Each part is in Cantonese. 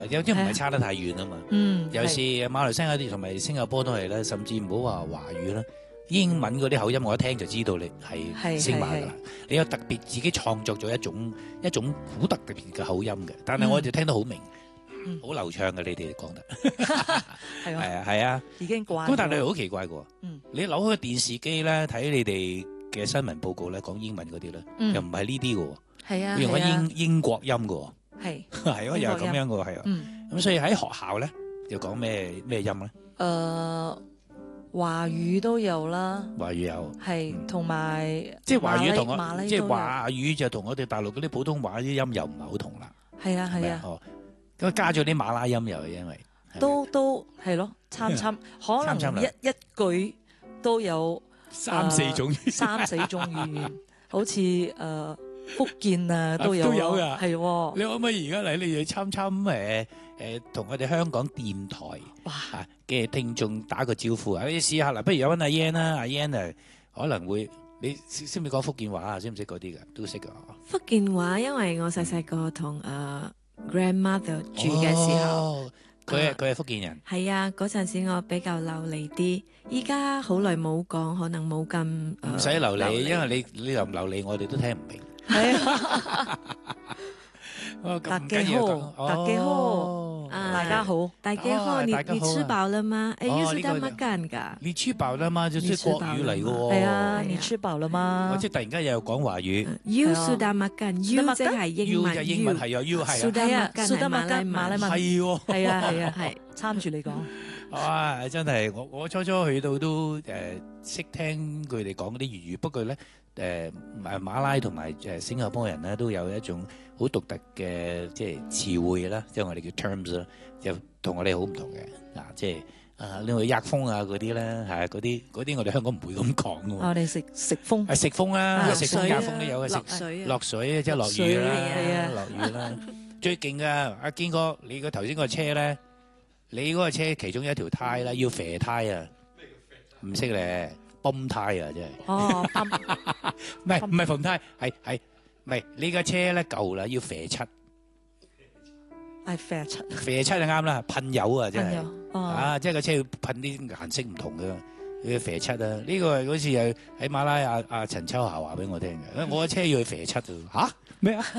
有啲唔係差得太遠啊嘛。有時馬來西亞啲同埋新加坡都係啦，甚至唔好話華語啦，英文嗰啲口音我一聽就知道你係星馬㗎啦。你有特別自己創作咗一種好特別嘅口音嘅，但係我哋聽得好明，好流暢嘅，你哋講得係啊， 已經慣。 咁但係好奇怪嘅喎，你扭開個電視機咧睇你哋嘅新聞報告咧講英文嗰啲咧，又唔係呢啲嘅喎， 係啊， 用咗英國音嘅喎。 係係啊，又係咁樣嘅喎，係啊。咁所以喺學校咧，又講咩音咧？ 華語都有啦， 華語有， 係同埋即係華語同馬拉即係華語就同我哋大陸嗰啲普通話啲音又唔係好同啦。 係啊係啊。 哦，咁加咗啲馬拉音又係因為都係咯，參可能一句都有三四種語言，好似福建啊都有㗎， 係喎。 你可唔可以而家嚟你哋參同我哋香港電台嘅聽眾打個招呼啊？你試下啦，不如有揾阿 Yan 啦，阿 Yan 可能會你識唔識講福建話啊？識唔識嗰啲㗎？都識㗎。 福建話，因為我細個同grandmother 住嘅時候， 佢係福建人。 係啊，嗰陣時我比較流利啲，依家好耐冇講，可能冇咁唔使流利，因為你流唔流利，我哋都聽唔明。 係啊。大家好， 大家好，你吃飽了嗎？你吃得乜干㗎？ 你吃飽了嗎？就係國語嚟嘅喎。 係啊，你吃飽了嗎？ 我即係突然間又講華語。 You 食得乜干？You 即係英文。 英文係啊 ，You 係啊。 食得乜干？ 食得乜干？馬來文係喎。 係啊，係參住你講。 哇！真係我初初去到都識聽佢哋講嗰啲粵語，不過咧馬拉同埋新加坡人咧都有一種好獨特嘅即係詞彙啦，即係我哋叫 terms 啦，就同我哋好唔同嘅嗱，即係另外吔風啊嗰啲咧係嗰啲我哋香港唔會咁講嘅喎。 我哋食風食風啦，食風吔風都有嘅，落水即係落雨啦，落雨啦。最勁嘅阿堅哥，你個頭先個車咧。你嗰個車其中一條胎啦，要肥胎啊！唔識咧，泵胎啊，真係。 哦， 唔係泵胎，係唔係？你架車咧舊啦，要肥漆。 係肥漆。 肥漆就啱啦，噴油啊，真係。即係個車要噴啲顏色唔同嘅，要肥漆啊！呢個好似係喺馬拉阿陳秋霞話俾我聽嘅，我架車要去肥漆啊！嚇咩啊？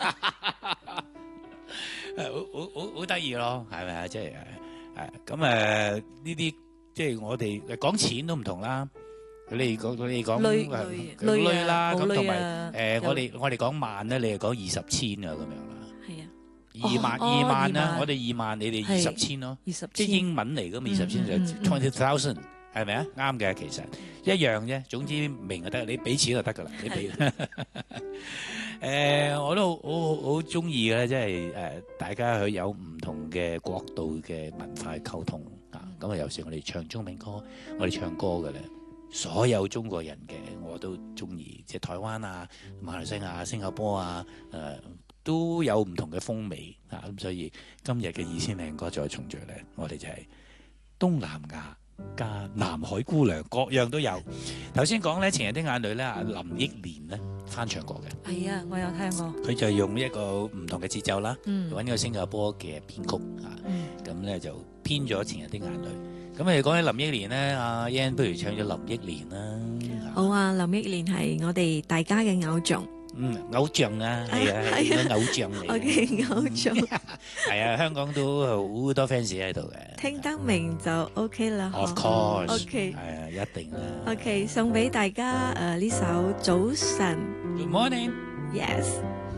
好得意咯，係咪啊？即係咁呢啲即係我哋講錢都唔同啦。你講累啦，咁同埋我哋講萬咧，你係講20千啊咁樣啦。 係啊 ，2萬啦，我哋2萬，你哋20千咯。 20 即係英文嚟㗎嘛，20千就20,000，係咪啊？啱嘅，其實一樣啫。總之明就得，你俾錢就得㗎啦。你俾。我都好中意嘅，即係大家去有唔同嘅國度嘅文化溝通啊。咁有時我哋唱中文歌，我哋唱歌嘅咧，所有中國人嘅我都中意，即係台灣啊、馬來西亞、新加坡啊，都有唔同嘅風味啊。咁所以今日嘅2000靚歌再重聚咧，我哋就係東南亞加南海姑娘，各樣都有。頭先講咧《情人的眼淚》咧，林憶蓮咧翻唱過嘅。 係啊，我有聽過。 佢就用一個唔同嘅節奏啦，揾個新加坡嘅編曲啊，咁咧就編咗《情人的眼淚》。咁你講起林憶蓮咧，阿 Yan 不如唱咗林憶蓮啦。 好啊，林憶蓮係我哋大家嘅偶像。 偶像啊，係啊，係偶像嚟。 OK，偶像。 係啊，香港都好多 fans 喺度嘅。 聽得明就 OK 啦。 Of course。 OK。 係啊，一定啦。 OK，送俾大家呢首早晨。 Good morning。 Yes。